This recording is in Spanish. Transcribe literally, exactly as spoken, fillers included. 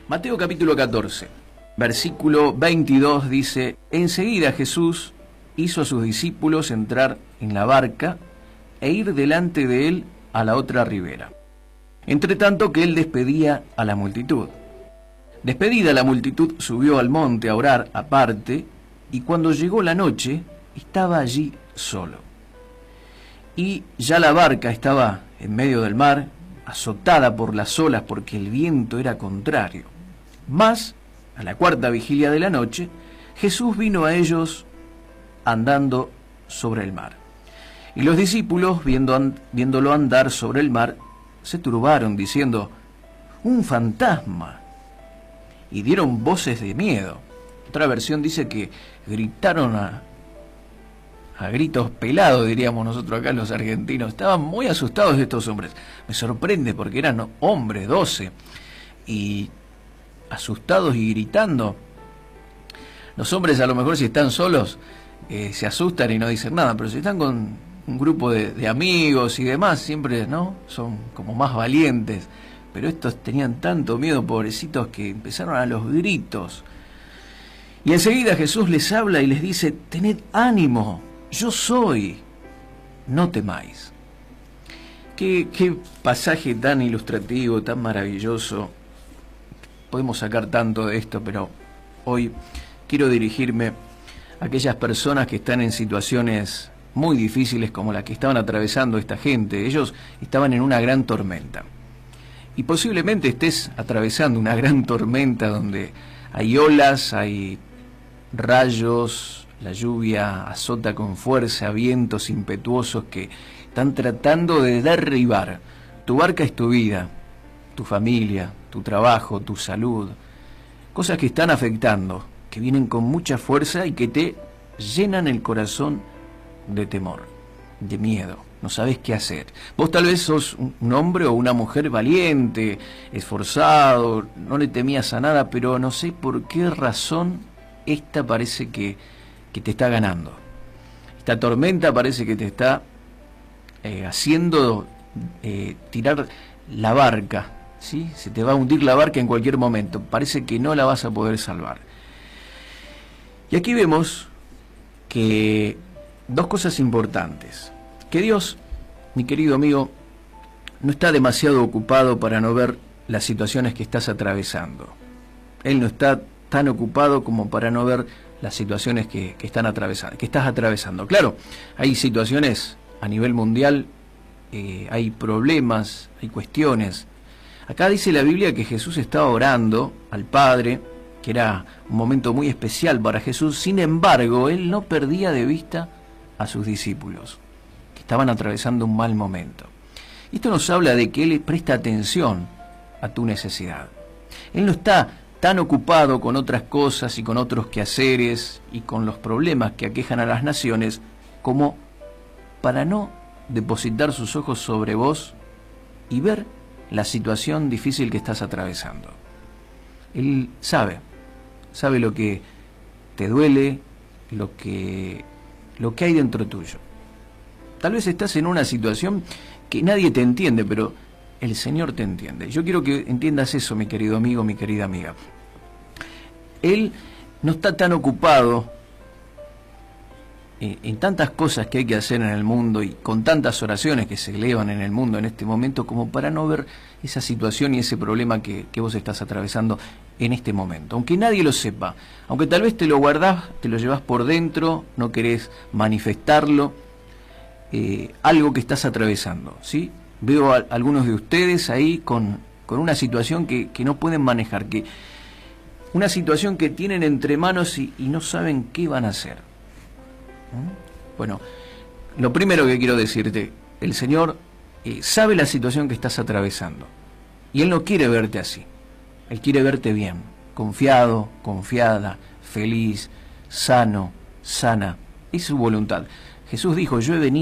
Mateo capítulo catorce, versículo veintidós dice: enseguida Jesús hizo a sus discípulos entrar en la barca e ir delante de él a la otra ribera, entre tanto que él despedía a la multitud. Despedida la multitud, subió al monte a orar aparte, y cuando llegó la noche, estaba allí solo. Y ya la barca estaba en medio del mar, azotada por las olas porque el viento era contrario. Mas, a la cuarta vigilia de la noche, Jesús vino a ellos andando sobre el mar. Y los discípulos, viendo, viéndolo andar sobre el mar, se turbaron, diciendo: ¡un fantasma! Y dieron voces de miedo. Otra versión dice que gritaron a, a gritos pelados, diríamos nosotros acá los argentinos. Estaban muy asustados estos hombres. Me sorprende porque eran hombres, doce, y asustados y gritando. Los hombres a lo mejor si están solos eh, se asustan y no dicen nada, pero si están con un grupo de, de amigos y demás, siempre, ¿no?, son como más valientes. Pero estos tenían tanto miedo, pobrecitos, que empezaron a los gritos. Y enseguida Jesús les habla y les dice: tened ánimo, yo soy, no temáis. Qué, qué pasaje tan ilustrativo, tan maravilloso. Podemos sacar tanto de esto, pero hoy quiero dirigirme a aquellas personas que están en situaciones muy difíciles como la que estaban atravesando esta gente. Ellos estaban en una gran tormenta. Y posiblemente estés atravesando una gran tormenta donde hay olas, hay rayos, la lluvia azota con fuerza, vientos impetuosos que están tratando de derribar. Tu barca es tu vida, tu familia, tu trabajo, tu salud. Cosas que están afectando, que vienen con mucha fuerza y que te llenan el corazón de temor, de miedo. No sabes qué hacer. Vos tal vez sos un hombre o una mujer valiente, esforzado, no le temías a nada, pero no sé por qué razón esta parece que, que te está ganando. Esta tormenta parece que te está eh, haciendo eh, tirar la barca, ¿sí? Se te va a hundir la barca en cualquier momento. Parece que no la vas a poder salvar. Y aquí vemos que dos cosas importantes. Que Dios, mi querido amigo, no está demasiado ocupado para no ver las situaciones que estás atravesando. Él no está tan ocupado como para no ver las situaciones que, que, están atravesando, que estás atravesando. Claro, hay situaciones a nivel mundial, eh, hay problemas, hay cuestiones. Acá dice la Biblia que Jesús estaba orando al Padre, que era un momento muy especial para Jesús. Sin embargo, Él no perdía de vista a sus discípulos, estaban atravesando un mal momento. Esto nos habla de que Él presta atención a tu necesidad. Él no está tan ocupado con otras cosas y con otros quehaceres y con los problemas que aquejan a las naciones como para no depositar sus ojos sobre vos y ver la situación difícil que estás atravesando. Él sabe, sabe lo que te duele, lo que, lo que hay dentro tuyo. Tal vez estás en una situación que nadie te entiende, pero el Señor te entiende. Yo quiero que entiendas eso, mi querido amigo, mi querida amiga. Él no está tan ocupado en, en tantas cosas que hay que hacer en el mundo y con tantas oraciones que se elevan en el mundo en este momento como para no ver esa situación y ese problema que, que vos estás atravesando en este momento. Aunque nadie lo sepa, aunque tal vez te lo guardás, te lo llevás por dentro, no querés manifestarlo. Eh, algo que estás atravesando, ¿sí? Veo a algunos de ustedes ahí con, con una situación que, que no pueden manejar, que una situación que tienen entre manos y, y no saben qué van a hacer. ¿Mm? Bueno, lo primero que quiero decirte, el Señor eh, sabe la situación que estás atravesando y Él no quiere verte así. Él quiere verte bien, confiado, confiada, feliz, sano, sana. Es su voluntad. Jesús dijo: yo he venido